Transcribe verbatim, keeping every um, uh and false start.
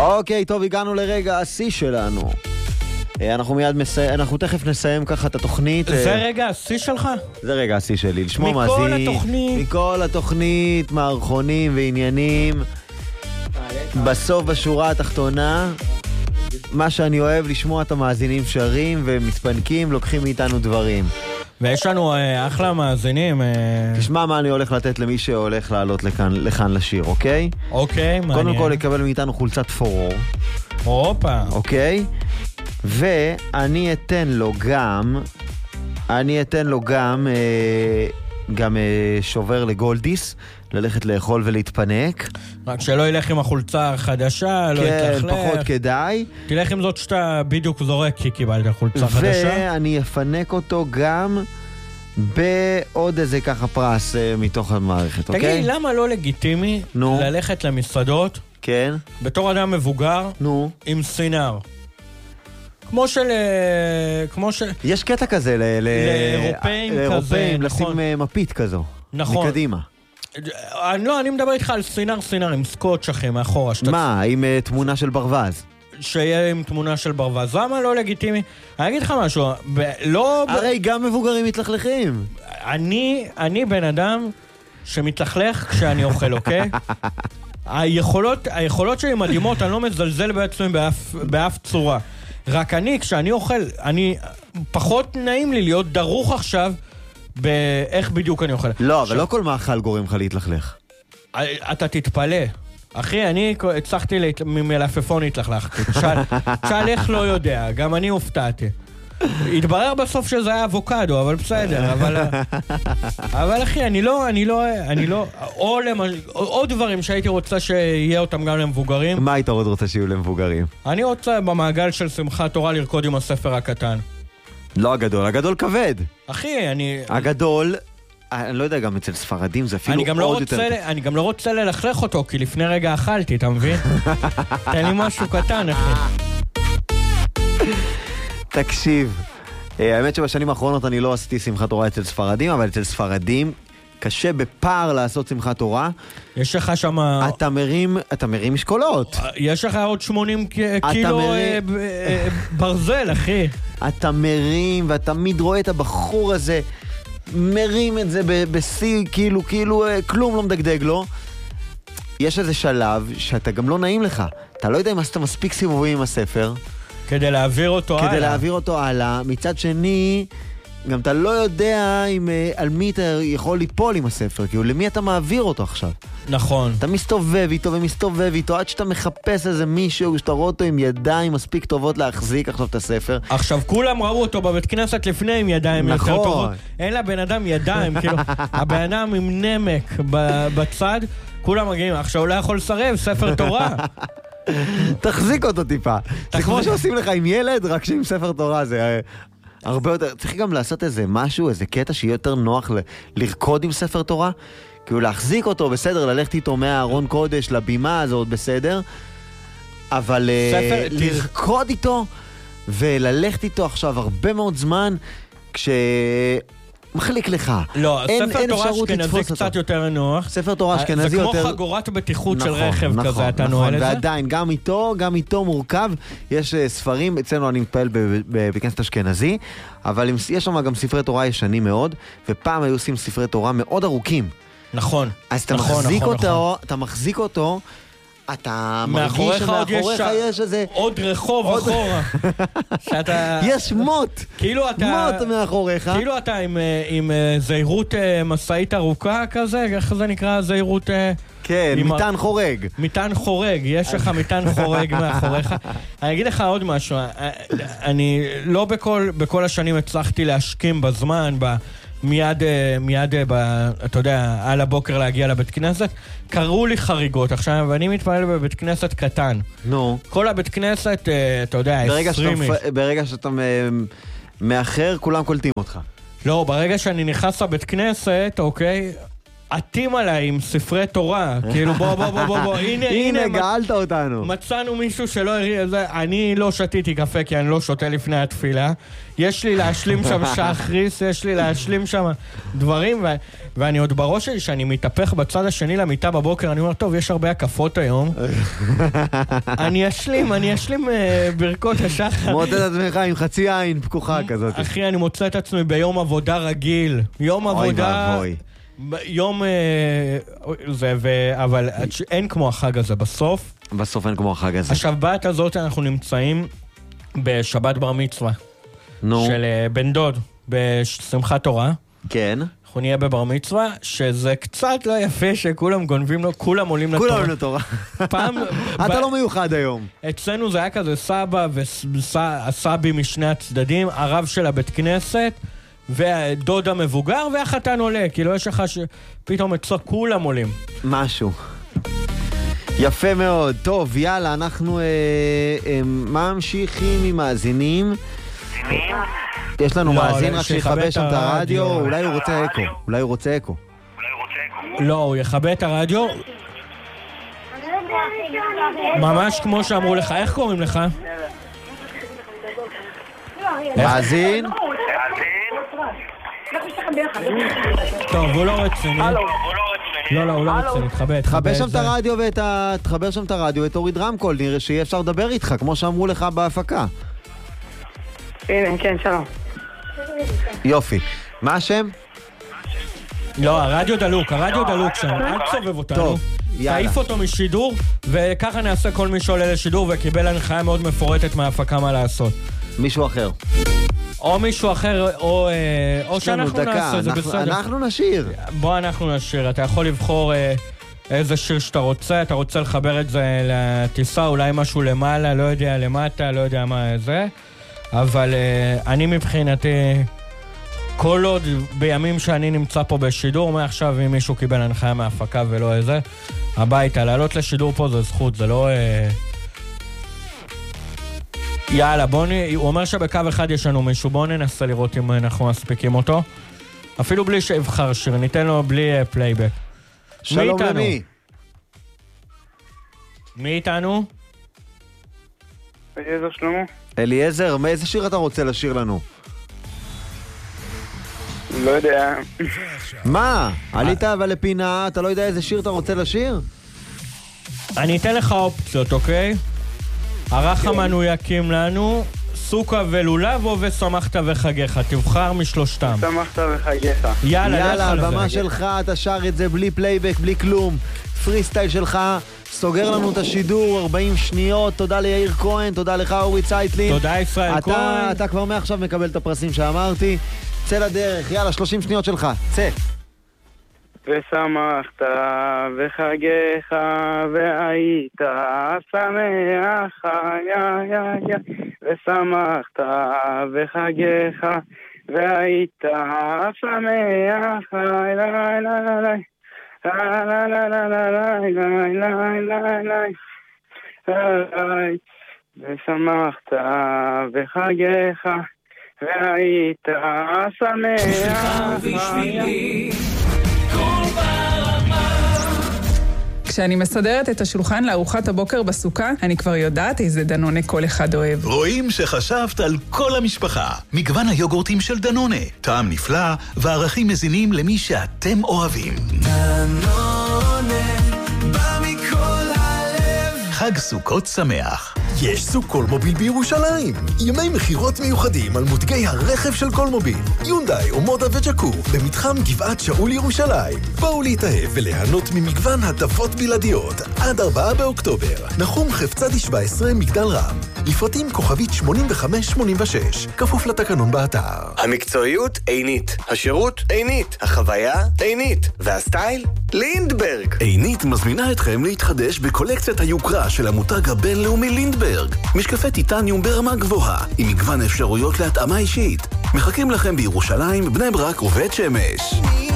אוקיי, טוב, הגענו לרגע השיא שלנו. אנחנו מיד מסיים, אנחנו תכף נסיים ככה את התוכנית. זה רגע השיא שלך? זה רגע השיא שלי, לשמוע מה מכל זה. התוכנית. מכל התוכנית, מערכונים ועניינים. בסוף בשורה התחתונה, מה שאני אוהב לשמוע את המאזינים שרים ומתפנקים, לוקחים מאיתנו דברים. ויש לנו אה, אחלה מאזינים. אה... תשמע מה אני הולך לתת למי שהולך לעלות לכאן, לכאן לשיר, אוקיי? אוקיי, מעניין. קודם כל לקבל מאיתנו חולצת פורור. הופה. אוקיי? ואני אתן לו גם, אני אתן לו גם, אה, גם אה, שובר לגולדיס, ללכת לאכול ולהתפנק. רק שלא ילך עם החולצה החדשה, לא יתלכלך. כן, פחות כדאי. תלך עם זאת שאתה בדיוק זורק כי קיבלת חולצה חדשה. ואני אפנק אותו גם בעוד איזה ככה פרס אה, מתוך המערכת, תגיד, אוקיי? תגיד, למה לא לגיטימי נו. ללכת למסעדות כן. בתור אדם מבוגר נו. עם סינר? כמו של... כמו של... יש קטע כזה ל... לאירופאים כזה, לאירופאים, נכון. לשים מפית כזו. נכון. מקדימה. לא, אני מדבר איתך על סינר סינר עם סקוץ' אחי מאחורה. מה, עם uh, תמונה של ברווז? שיהיה עם תמונה של ברווז. למה לא לגיטימי? אני אגיד לך משהו, ב- לא... הרי ב... גם מבוגרים מתלכלכים. אני, אני בן אדם שמתלכלך כשאני אוכל, אוקיי? היכולות, היכולות שלי מדהימות, אני לא מזלזל בעצמי באף, באף צורה. רק אני, כשאני אוכל, אני... פחות נעים לי להיות דרוך עכשיו באיך בדיוק אני אוכל. לא, אבל לא כל מאכל גורם לך להתלכלך. אתה תתפלא. אחי, אני הצלחתי ממלפפון להתלכלך. תשאל איך לא יודע, גם אני הופתעתי. התברר בסוף שזה היה אבוקדו, אבל בסדר, אבל... אבל אחי, אני לא, אני לא, אני לא... או עוד דברים שהייתי רוצה שיהיה אותם גם למבוגרים. מה היית עוד רוצה שיהיו למבוגרים? אני רוצה במעגל של שמחת תורה לרקוד עם הספר הקטן. לא הגדול, הגדול כבד. אחי, אני... הגדול, אני לא יודע, גם אצל ספרדים זה אפילו עוד לא יותר... אני גם לא רוצה ללכלך אותו, כי לפני רגע אכלתי, אתה מבין? תן לי משהו קטן, אחי. תקשיב, האמת שבשנים האחרונות אני לא עשיתי שמחת תורה אצל ספרדים, אבל אצל ספרדים קשה בפער לעשות שמחת תורה. יש לך שמה... אתה מרים, אתה מרים משקולות. יש לך עוד שמונים קילו ברזל, אחי. אתה מרים, ואתה תמיד רואה את הבחור הזה, מרים את זה בסי, כאילו, כאילו, כלום לא מדגדג לו. יש איזה שלב שאתה גם לא נעים לך. אתה לא יודע אם עשית מספיק סיבובים עם הספר. כדי להעביר אותו הלאה. כדי להעביר אותו הלאה. מצד שני, גם אתה לא יודע אם, על מי אתה יכול ליפול עם הספר, כאילו למי אתה מעביר אותו עכשיו. נכון. אתה מסתובב איתו ומסתובב איתו, עד שאתה מחפש איזה מישהו, שאתה רואה אותו עם ידיים מספיק טובות להחזיק עכשיו את הספר. עכשיו, כולם ראו אותו בבית כנסת לפני עם ידיים נכון. יותר טובות. אין לה בן אדם ידיים, כאילו, הבן אדם עם נמק בצד, כולם מגיעים, עכשיו הוא לא יכול לסרב, ספר תורה. תחזיק אותו טיפה. זה כמו שעושים לך עם ילד, רק שעם ספר תורה זה... הרבה יותר, צריך גם לעשות איזה משהו, איזה קטע שיהיה יותר נוח ל- לרקוד עם ספר תורה, כאילו להחזיק אותו בסדר, ללכת איתו מהארון קודש לבימה הזאת בסדר, אבל ספר, uh, לרקוד איתו וללכת איתו עכשיו הרבה מאוד זמן, כש... מחליק לך. לא, אין, ספר אין תורה אשכנזי קצת אותו. יותר נוח. ספר תורה אשכנזי יותר... זה כמו חגורת בטיחות נכון, של רכב נכון, כזה, אתה נכון, נועל את זה? ועדיין, גם איתו, גם איתו מורכב. יש uh, ספרים, אצלנו אני מתפעל בכנסת אשכנזי, אבל יש שם גם ספרי תורה ישנים מאוד, ופעם היו עושים ספרי תורה מאוד ארוכים. נכון. אז אתה נכון, מחזיק נכון, אותו, נכון. אתה מחזיק אותו, אתה מרגיש מאחוריך שמאחוריך יש איזה... עוד רחוב עוד... אחורה. שאתה... יש מוט. כאילו אתה... מוט מאחוריך. כאילו אתה עם, עם זהירות מסעית ארוכה כזה, איך זה נקרא זהירות... כן, מטען חורג. מטען חורג, יש לך מטען חורג מאחוריך. אני אגיד לך עוד משהו, אני לא בכל, בכל השנים הצלחתי להשכים בזמן, ב... מיד, מיד, ב, אתה יודע, על הבוקר להגיע לבית כנסת, קראו לי חריגות עכשיו, ואני מתפלל בבית כנסת קטן. נו. כל הבית כנסת, אתה יודע, עשרים איש. ברגע שאתה מאחר, כולם קולטים אותך. לא, ברגע שאני נכנס לבית כנסת, אוקיי, עטים עליי עם ספרי תורה, כאילו בוא בוא בוא בוא בוא, הנה הנה, הנה, גאלת אותנו. מצאנו מישהו שלא הריע, אני לא שתיתי קפה כי אני לא שותה לפני התפילה, יש לי להשלים שם שחריס, יש לי להשלים שם דברים, ו- ואני עוד בראש שלי שאני מתהפך בצד השני למיטה בבוקר, אני אומר, טוב, יש הרבה הקפות היום, אני אשלים, אני אשלים uh, ברכות השחר. מוצא את עצמך עם חצי עין פקוחה כזאת. אחי, אני מוצא את עצמי ביום עבודה רגיל, יום עבודה... אוי ואבוי. יום זה, אבל אין כמו החג הזה בסוף. בסוף אין כמו החג הזה. עכשיו, בעת הזאת אנחנו נמצאים בשבת בר מצווה. נו. של בן דוד, בשמחת תורה. כן. אנחנו נהיה בבר מצווה, שזה קצת לא יפה שכולם גונבים לו, כולם עולים לתורה. כולם עולים לתורה. פעם... אתה לא מיוחד היום. אצלנו זה היה כזה סבא והסבי משני הצדדים, הרב של הבית כנסת, ודוד המבוגר, והחתן עולה. כאילו יש לך שפתאום אצלו כולם עולים. משהו. יפה מאוד. טוב, יאללה, אנחנו אה, אה, ממשיכים עם מאזינים. יש לנו לא, מאזין לא, רק שיכבה שם את הרדיו, הרדיו. אולי הוא רוצה אקו. אולי הוא רוצה אקו. לא, הוא יכבה את הרדיו. ממש כמו שאמרו לך. איך קוראים לך? מאזין? טוב, הוא לא רציני. לא, לא, הוא לא רציני. תכבה, תחבר שם את הרדיו ואת ה... תחבר שם את הרדיו ותוריד רמקול, נראה שיהיה אפשר לדבר איתך, כמו שאמרו לך בהפקה. הנה, כן, שלום. יופי. מה השם? לא, הרדיו דלוק, הרדיו דלוק שם. אל תסובב אותנו. טוב, יאללה. תעיף אותו משידור, וככה נעשה כל מי שעולה לשידור וקיבל הנחיה מאוד מפורטת מההפקה מה לעשות. מישהו אחר. או מישהו אחר, או, או שאנחנו דקה, נעשה, זה אנחנו, בסדר. אנחנו נשיר. בוא אנחנו נשיר, אתה יכול לבחור איזה שיר שאתה רוצה, אתה רוצה לחבר את זה לטיסה, אולי משהו למעלה, לא יודע, למטה, לא יודע מה זה, אבל אני מבחינתי, כל עוד בימים שאני נמצא פה בשידור, מעכשיו אם מישהו קיבל הנחיה מההפקה ולא איזה, הביתה, לעלות לשידור פה זה זכות, זה לא... יאללה, בוא נ... הוא אומר שבקו אחד יש לנו מישהו, בוא ננסה לראות אם אנחנו מספיקים אותו. אפילו בלי שיבחר שיר, ניתן לו בלי uh, פלייבק. שלום מי למי? מי איתנו? אליעזר שלמה. אליעזר, מאיזה שיר אתה רוצה לשיר לנו? לא יודע. מה? עלית אבל לפינה, אתה לא יודע איזה שיר אתה רוצה לשיר? אני אתן לך אופציות, אוקיי? הרחמן הוא יקים לנו, סוכה ולולב או ושמחת וחגיך, תבחר משלושתם. שמחת וחגיך. יאללה, יאללה, לך הבמה שלך, אתה שר את זה בלי פלייבק, בלי כלום. פרי סטייל שלך, סוגר לנו את השידור, ארבעים שניות, תודה ליאיר כהן, תודה לך אורי צייטלין. תודה ישראל אתה, כהן. אתה כבר מעכשיו מקבל את הפרסים שאמרתי. צא לדרך, יאללה, שלושים שניות שלך, צא. ושמחת וחגיך והיית שמח יא יא יא ושמחת וחגיך והיית שמח לה לה לה לה לה לה לה לה לה ושמחת וחגיך והיית שמח כשאני מסדרת את השולחן לארוחת הבוקר בסוכה, אני כבר יודעת איזה דנונה כל אחד אוהב. רואים שחשבת על כל המשפחה. מגוון היוגורטים של דנונה. טעם נפלא וערכים מזינים למי שאתם אוהבים. דנונה, בא מכל הלב. חג סוכות שמח. יש סוג קולמוביל בירושלים. ימי מחירות מיוחדים על מותגי הרכב של קולמוביל. יונדאי ומודה וג'קו במתחם גבעת שאול ירושלים. בואו להתאהב וליהנות ממגוון הטבות בלעדיות עד ארבעה באוקטובר. נחום חפצדי שבע עשרה מגדל רם. לפרטים כוכבית שמונים וחמש שמונים ושש. כפוף לתקנון באתר. המקצועיות עינית, השירות עינית, החוויה עינית, והסטייל לינדברג. עינית מזמינה אתכם להתחדש בקולקציית היוקרה של המותג הבינלאומי לינדברג. משקפי טיטניום ברמה גבוהה, עם מגוון אפשרויות להתאמה אישית. מחכים לכם בירושלים, בני ברק ובית שמש.